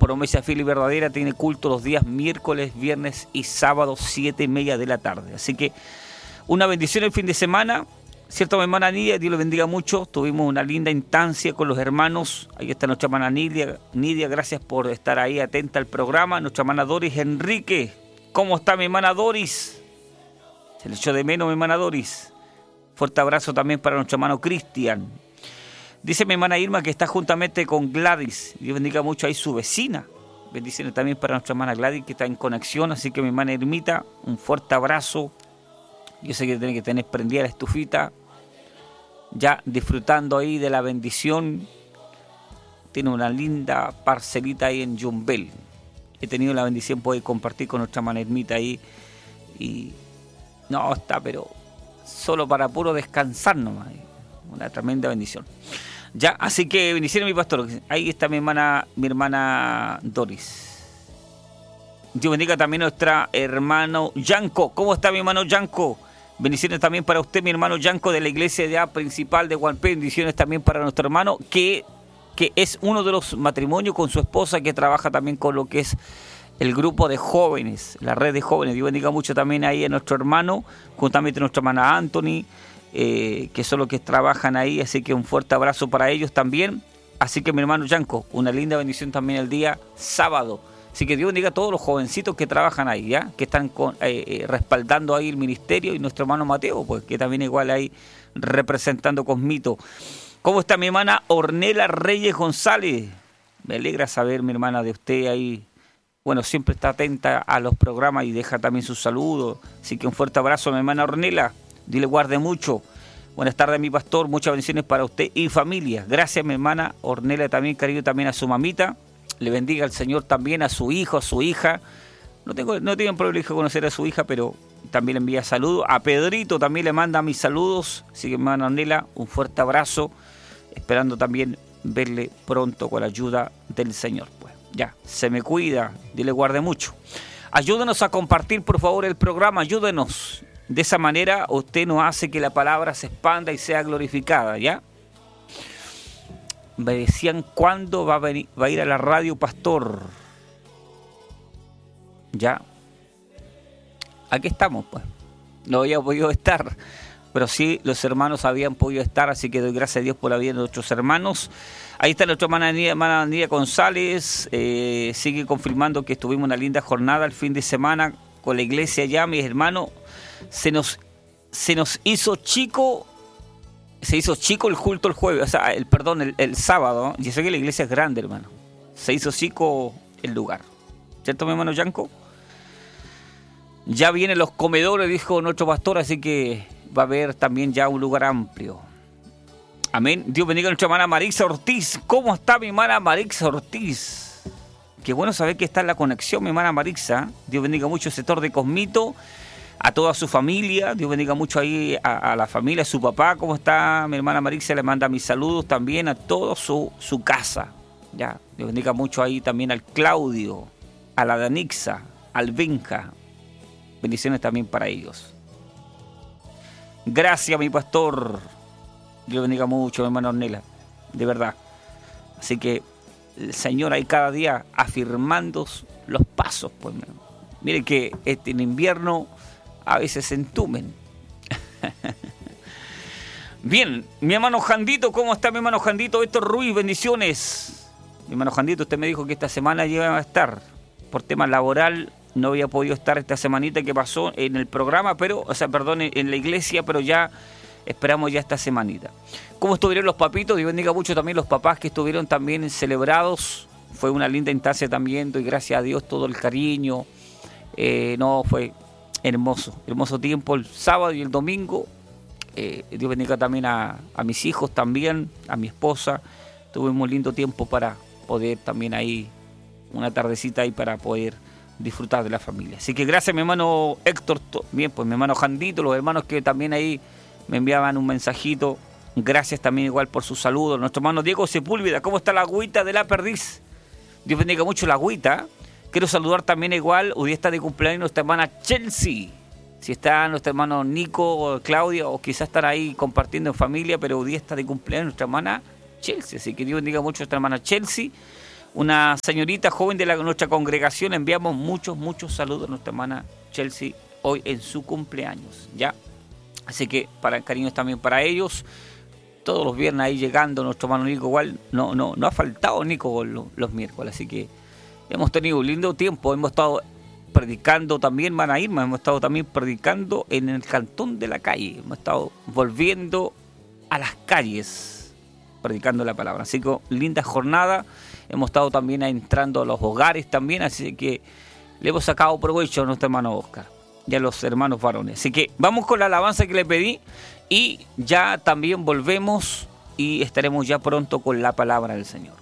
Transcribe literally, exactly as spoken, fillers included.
promesa fiel y verdadera, tiene culto los días miércoles, viernes y sábado, siete y media de la tarde. Así que una bendición el fin de semana. Cierto, mi hermana Nidia, Dios le bendiga mucho. Tuvimos una linda instancia con los hermanos. Ahí está nuestra hermana Nidia. Nidia, gracias por estar ahí atenta al programa. Nuestra hermana Doris Enrique. ¿Cómo está mi hermana Doris? Se le echó de menos mi hermana Doris. Fuerte abrazo también para nuestro hermano Cristian. Dice mi hermana Irma que está juntamente con Gladys. Dios bendiga mucho ahí su vecina. Bendiciones también para nuestra hermana Gladys que está en conexión. Así que mi hermana Irmita, un fuerte abrazo. Yo sé que tiene que tener prendida la estufita. Ya disfrutando ahí de la bendición. Tiene una linda parcelita ahí en Yumbel. He tenido la bendición de poder compartir con nuestra hermana Irmita ahí. Y no, está, pero solo para puro descansar nomás. Una tremenda bendición. Ya, así que bendiciones mi pastor. Ahí está mi hermana, mi hermana Doris. Dios bendiga también a nuestra hermano Yanko. ¿Cómo está mi hermano Yanko? Bendiciones también para usted, mi hermano Yanko, de la iglesia de A principal de Hualpén. Bendiciones también para nuestro hermano, que, que es uno de los matrimonios con su esposa, que trabaja también con lo que es el grupo de jóvenes, la red de jóvenes. Dios bendiga mucho también ahí a nuestro hermano, juntamente a nuestra hermana Anthony, eh, que son los que trabajan ahí. Así que un fuerte abrazo para ellos también. Así que mi hermano Yanko, una linda bendición también el día sábado. Así que Dios bendiga a todos los jovencitos que trabajan ahí, ¿ya? Que están con, eh, eh, respaldando ahí el ministerio, y nuestro hermano Mateo, pues que también igual ahí representando Cosmito. ¿Cómo está mi hermana Ornella Reyes González? Me alegra saber, mi hermana, de usted ahí. Bueno, siempre está atenta a los programas y deja también sus saludos. Así que un fuerte abrazo a mi hermana Ornella. Dios le guarde mucho. Buenas tardes, mi pastor. Muchas bendiciones para usted y familia. Gracias, mi hermana Ornella, también cariño también a su mamita. Le bendiga al Señor también a su hijo, a su hija. No tengo, no tengo privilegio de conocer a su hija, pero también le envía saludos. A Pedrito también le manda mis saludos. Así que, hermana Ornella, un fuerte abrazo. Esperando también verle pronto con la ayuda del Señor. Pues ya, se me cuida. Dios le guarde mucho. Ayúdenos a compartir, por favor, el programa. Ayúdenos. De esa manera, usted nos hace que la palabra se expanda y sea glorificada, ¿ya? Me decían cuándo va a, venir, va a ir a la radio, pastor. Ya. Aquí estamos, pues. No había podido estar, pero sí los hermanos habían podido estar, así que doy gracias a Dios por la vida de nuestros hermanos. Ahí está nuestra hermana Nidia, hermana Nidia González. Eh, sigue confirmando que estuvimos una linda jornada el fin de semana con la iglesia ya, mis hermanos. Se nos, se nos hizo chico... Se hizo chico el culto el jueves, o sea, el perdón, el, el sábado. Yo sé que la iglesia es grande, hermano. Se hizo chico el lugar. ¿Cierto, mi hermano Yanko? Ya vienen los comedores, dijo nuestro pastor, así que va a haber también ya un lugar amplio. Amén. Dios bendiga a nuestra hermana Marixa Ortiz. ¿Cómo está mi hermana Marixa Ortiz? Qué bueno saber que está en la conexión, mi hermana Marixa. Dios bendiga mucho el sector de Cosmito. A toda su familia, Dios bendiga mucho ahí a, a la familia, a su papá. ¿Cómo está mi hermana Marixa? Le manda mis saludos también a toda su, su casa. Ya, Dios bendiga mucho ahí también al Claudio, a la Danixa, al Benja. Bendiciones también para ellos. Gracias, mi pastor. Dios bendiga mucho, mi hermana Ornella, de verdad. Así que el Señor ahí cada día afirmando los pasos. Pues, miren que este, en invierno a veces se entumen. Bien, mi hermano Jandito, ¿cómo está mi hermano Jandito? Héctor Ruiz, bendiciones. Mi hermano Jandito, usted me dijo que esta semana iba a estar. Por tema laboral no había podido estar esta semanita que pasó en el programa, pero, o sea, perdón, en la iglesia, pero ya esperamos ya esta semanita. ¿Cómo estuvieron los papitos? Dios bendiga mucho también los papás que estuvieron también celebrados. Fue una linda instancia también, doy gracias a Dios todo el cariño. Eh, no, fue... Hermoso, hermoso tiempo el sábado y el domingo. Eh, Dios bendiga también a, a mis hijos también, a mi esposa. Tuvimos un lindo tiempo para poder también ahí, una tardecita ahí para poder disfrutar de la familia. Así que gracias mi hermano Héctor, bien, pues mi hermano Jandito, los hermanos que también ahí me enviaban un mensajito. Gracias también igual por sus saludos. Nuestro hermano Diego Sepúlveda, ¿cómo está la agüita de la perdiz? Dios bendiga mucho la agüita. Quiero saludar también igual, hoy está de cumpleaños nuestra hermana Chelsea. Si está nuestro hermano Nico o Claudia, o quizás están ahí compartiendo en familia, pero hoy está de cumpleaños nuestra hermana Chelsea. Así que Dios bendiga mucho a nuestra hermana Chelsea. una señorita joven de la, nuestra congregación. Enviamos muchos, muchos saludos a nuestra hermana Chelsea hoy en su cumpleaños, ¿ya? Así que para cariños también para ellos. Todos los viernes ahí llegando nuestro hermano Nico, igual no, no, no ha faltado Nico los, los miércoles, así que hemos tenido un lindo tiempo, hemos estado predicando también, van a Irma, hemos estado también predicando en el cantón de la calle, hemos estado volviendo a las calles, predicando la palabra, así que linda jornada, hemos estado también entrando a los hogares también, así que le hemos sacado provecho a nuestro hermano Oscar y a los hermanos varones, así que vamos con la alabanza que le pedí. Y ya también volvemos y estaremos ya pronto con la palabra del Señor.